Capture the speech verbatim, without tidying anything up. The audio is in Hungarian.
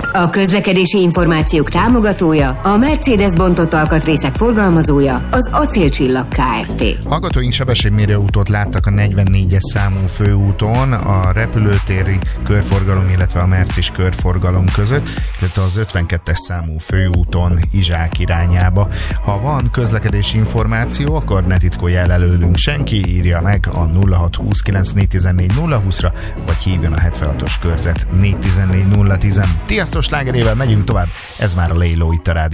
A közlekedési információk támogatója, a Mercedes bontott alkatrészek forgalmazója, az Acélcsillag Kft. Hallgatóink sebességmérő útot láttak a negyvennégyes számú főúton, a repülőtéri körforgalom, illetve a Mercis körforgalom között, illetve az ötvenkettes számú főúton Izsák irányába. Ha van közlekedési információ, akkor ne titkolja el előlünk senki, írja meg a nulla hat huszonkilenc négyszáztizennégy nulla húszra, vagy hívjon a hetvenhatos körzet négyszáztizennégy nulla tíz. Tisztos slágerével megyünk tovább, ez már a Lélo itt a rádió.